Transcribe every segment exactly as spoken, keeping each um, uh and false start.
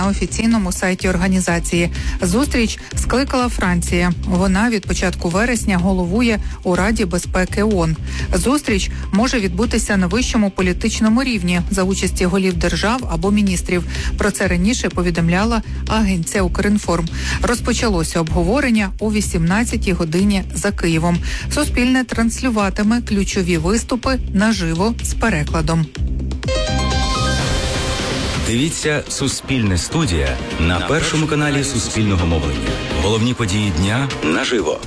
офіційному сайті організації. Зустріч скликала Франція. Вона від початку вересня головує у Раді безпеки ООН. Зустріч може відбутися на вищому політичному рівні за участі голів держав або міністрів. Про це раніше повідомляла агенція «Укрінформ». Розпочалося обговорення о вісімнадцятій годині за Києвом. Суспільне транслюватиме ключові виступи наживо з перекладом. Дивіться «Суспільне студія» на першому каналі Суспільного мовлення. Головні події дня наживо.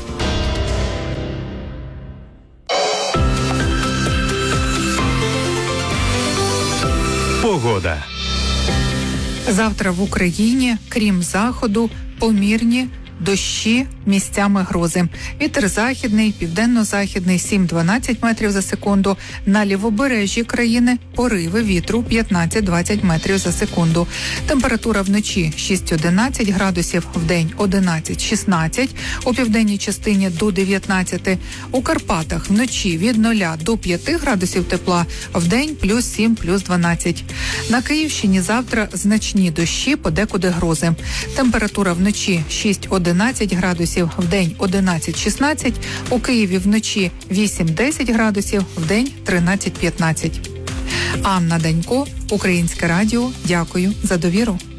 Погода. Завтра в Україні, крім заходу, помірні дощі, місцями грози. Вітер західний, південно-західний сім-дванадцять метрів за секунду. На лівобережжі країни пориви вітру п'ятнадцять-двадцять метрів за секунду. Температура вночі шість-одинадцять градусів, вдень одинадцять-шістнадцять, у південній частині до дев'ятнадцяти. У Карпатах вночі від нуля до п'яти градусів тепла, вдень плюс сім, плюс дванадцять. На Київщині завтра значні дощі, подекуди грози. Температура вночі шість-одинадцять градусів, вдень одинадцять-шістнадцять, у Києві вночі вісім-десять градусів, вдень тринадцять-п'ятнадцять. Анна Данько, Українське радіо. Дякую за довіру.